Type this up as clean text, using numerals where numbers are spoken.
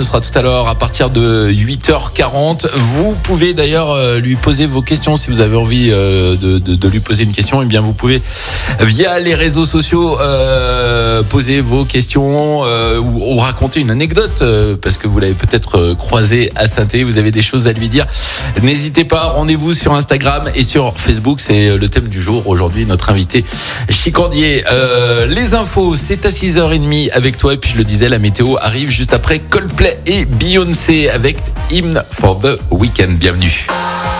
sera tout à l'heure à partir de 8h40. Vous pouvez d'ailleurs lui poser vos questions si vous avez envie de lui poser une question. Eh bien, vous pouvez via les réseaux sociaux poser vos questions ou raconter une anecdote parce que vous l'avez peut-être croisé à Saint-Étienne. Vous avez des choses à lui dire. N'hésitez pas. Rendez-vous sur Instagram et sur Facebook. C'est le thème du jour. Aujourd'hui, notre invité Chicandier. Les infos, c'est à 6h30 avec toi. Et puis je le disais, la météo arrive juste après Coldplay et Beyoncé avec Hymn for the Weekend. Bienvenue.